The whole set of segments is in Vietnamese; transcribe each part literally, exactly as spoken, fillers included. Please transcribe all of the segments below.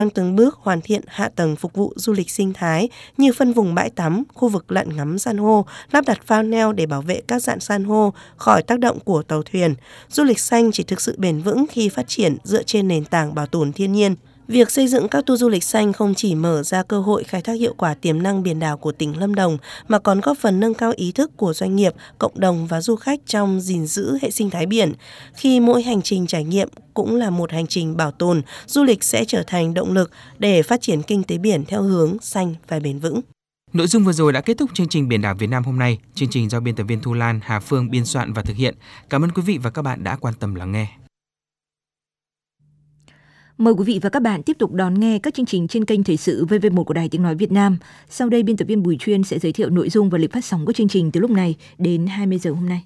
đang từng bước hoàn thiện hạ tầng phục vụ du lịch sinh thái như phân vùng bãi tắm, khu vực lặn ngắm san hô, lắp đặt phao neo để bảo vệ các rạn san hô khỏi tác động của tàu thuyền. Du lịch xanh chỉ thực sự bền vững khi phát triển dựa trên nền tảng bảo tồn thiên nhiên. Việc xây dựng các tour du lịch xanh không chỉ mở ra cơ hội khai thác hiệu quả tiềm năng biển đảo của tỉnh Lâm Đồng, mà còn góp phần nâng cao ý thức của doanh nghiệp, cộng đồng và du khách trong gìn giữ hệ sinh thái biển. Khi mỗi hành trình trải nghiệm cũng là một hành trình bảo tồn, du lịch sẽ trở thành động lực để phát triển kinh tế biển theo hướng xanh và bền vững. Nội dung vừa rồi đã kết thúc chương trình Biển đảo Việt Nam hôm nay. Chương trình do biên tập viên Thu Lan, Hà Phương biên soạn và thực hiện. Cảm ơn quý vị và các bạn đã quan tâm lắng nghe. Mời quý vị và các bạn tiếp tục đón nghe các chương trình trên kênh Thời sự vê vê một của Đài Tiếng Nói Việt Nam. Sau đây, biên tập viên Bùi Chuyên sẽ giới thiệu nội dung và lịch phát sóng của chương trình từ lúc này đến hai mươi giờ hôm nay.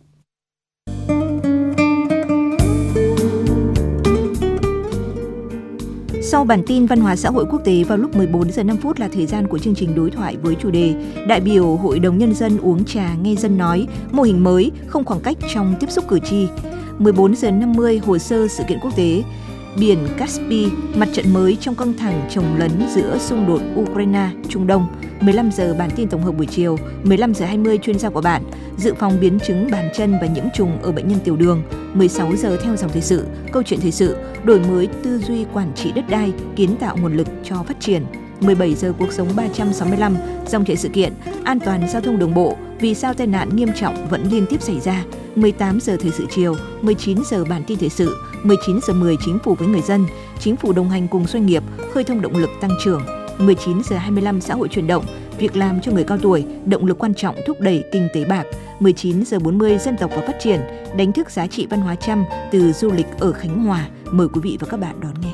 Sau bản tin văn hóa xã hội quốc tế vào lúc mười bốn giờ năm phút là thời gian của chương trình đối thoại với chủ đề Đại biểu Hội đồng Nhân dân uống trà nghe dân nói, mô hình mới, không khoảng cách trong tiếp xúc cử tri. mười bốn giờ năm mươi hồ sơ sự kiện quốc tế, Biển Caspi, mặt trận mới trong căng thẳng chồng lấn giữa xung đột Ukraine-Trung Đông. mười lăm giờ bản tin tổng hợp buổi chiều, mười lăm giờ hai mươi chuyên gia của bạn, dự phòng biến chứng bàn chân và nhiễm trùng ở bệnh nhân tiểu đường. mười sáu giờ theo dòng thời sự, câu chuyện thời sự, đổi mới tư duy quản trị đất đai, kiến tạo nguồn lực cho phát triển. mười bảy giờ cuộc sống ba trăm sáu mươi lăm, dòng chảy sự kiện, an toàn giao thông đường bộ, vì sao tai nạn nghiêm trọng vẫn liên tiếp xảy ra. mười tám giờ thời sự chiều, mười chín giờ bản tin thời sự, mười chín giờ mười chính phủ với người dân, chính phủ đồng hành cùng doanh nghiệp, khơi thông động lực tăng trưởng. mười chín giờ hai mươi lăm xã hội chuyển động, việc làm cho người cao tuổi, động lực quan trọng thúc đẩy kinh tế bạc. mười chín giờ bốn mươi dân tộc và phát triển, đánh thức giá trị văn hóa Chăm từ du lịch ở Khánh Hòa. Mời quý vị và các bạn đón nghe.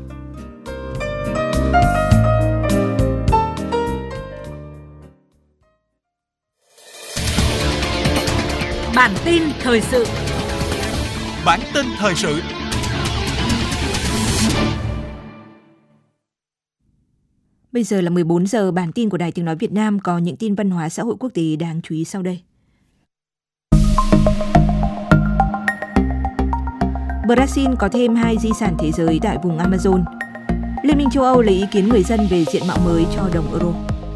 Bản tin thời sự. Bản tin thời sự. Bây giờ là mười bốn giờ, bản tin của Đài Tiếng Nói Việt Nam có những tin văn hóa xã hội quốc tế đáng chú ý sau đây. Brazil có thêm hai di sản thế giới tại vùng Amazon. Liên minh châu Âu lấy ý kiến người dân về diện mạo mới cho đồng euro.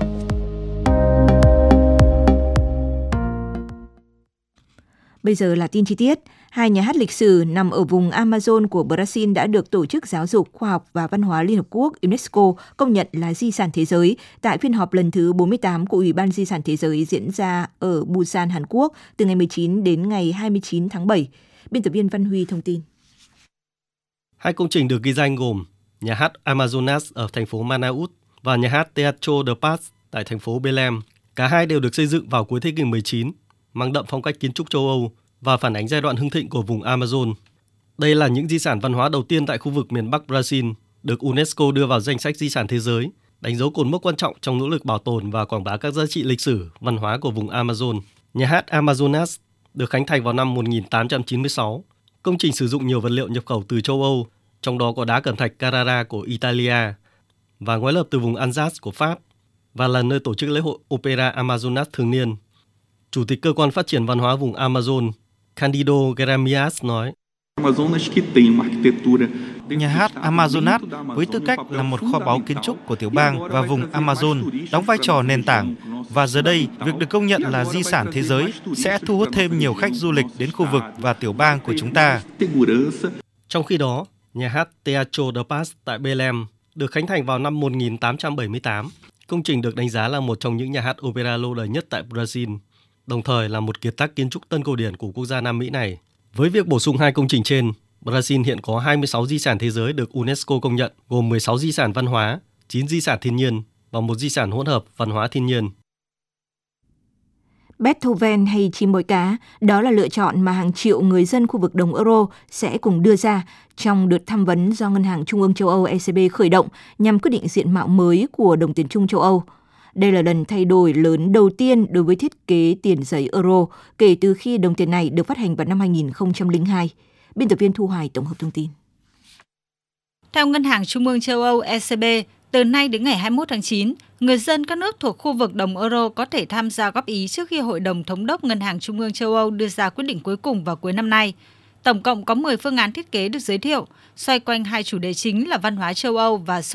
Bây giờ là tin chi tiết. Hai nhà hát lịch sử nằm ở vùng Amazon của Brazil đã được Tổ chức Giáo dục, Khoa học và Văn hóa Liên Hợp Quốc UNESCO công nhận là di sản thế giới tại phiên họp lần thứ bốn mươi tám của Ủy ban Di sản Thế giới diễn ra ở Busan, Hàn Quốc từ ngày mười chín đến ngày hai mươi chín tháng bảy. Biên tập viên Văn Huy thông tin. Hai công trình được ghi danh gồm nhà hát Amazonas ở thành phố Manaus và nhà hát Teatro de Paz tại thành phố Belém. Cả hai đều được xây dựng vào cuối thế kỷ mười chín, mang đậm phong cách kiến trúc châu Âu và phản ánh giai đoạn hưng thịnh của vùng Amazon. Đây là những di sản văn hóa đầu tiên tại khu vực miền Bắc Brazil, được UNESCO đưa vào danh sách di sản thế giới, đánh dấu cột mốc quan trọng trong nỗ lực bảo tồn và quảng bá các giá trị lịch sử, văn hóa của vùng Amazon. Nhà hát Amazonas được khánh thành vào năm một nghìn tám trăm chín mươi sáu. Công trình sử dụng nhiều vật liệu nhập khẩu từ châu Âu, trong đó có đá cẩm thạch Carrara của Italia và ngói lợp từ vùng Alsace của Pháp, và là nơi tổ chức lễ hội Opera Amazonas thường niên. Chủ tịch Cơ quan Phát triển Văn hóa vùng Amazon, Candido Geramias nói: Nhà hát Amazonas với tư cách là một kho báu kiến trúc của tiểu bang và vùng Amazon đóng vai trò nền tảng, và giờ đây việc được công nhận là di sản thế giới sẽ thu hút thêm nhiều khách du lịch đến khu vực và tiểu bang của chúng ta. Trong khi đó, nhà hát Teatro de Paz tại Belém được khánh thành vào năm một nghìn tám trăm bảy mươi tám. Công trình được đánh giá là một trong những nhà hát opera lâu đời nhất tại Brazil, đồng thời là một kiệt tác kiến trúc tân cổ điển của quốc gia Nam Mỹ này. Với việc bổ sung hai công trình trên, Brazil hiện có hai mươi sáu di sản thế giới được UNESCO công nhận, gồm mười sáu di sản văn hóa, chín di sản thiên nhiên và một di sản hỗn hợp văn hóa thiên nhiên. Beethoven hay chim bói cá, đó là lựa chọn mà hàng triệu người dân khu vực đồng euro sẽ cùng đưa ra trong đợt tham vấn do Ngân hàng Trung ương châu Âu E C B khởi động nhằm quyết định diện mạo mới của đồng tiền chung châu Âu. Đây là lần thay đổi lớn đầu tiên đối với thiết kế tiền giấy euro kể từ khi đồng tiền này được phát hành vào năm hai nghìn không trăm lẻ hai. Biên tập viên Thu Hoài tổng hợp thông tin. Theo Ngân hàng Trung ương châu Âu E C B, từ nay đến ngày hai mươi mốt tháng chín, người dân các nước thuộc khu vực đồng euro có thể tham gia góp ý trước khi Hội đồng Thống đốc Ngân hàng Trung ương châu Âu đưa ra quyết định cuối cùng vào cuối năm nay. Tổng cộng có mười phương án thiết kế được giới thiệu, xoay quanh hai chủ đề chính là văn hóa châu Âu và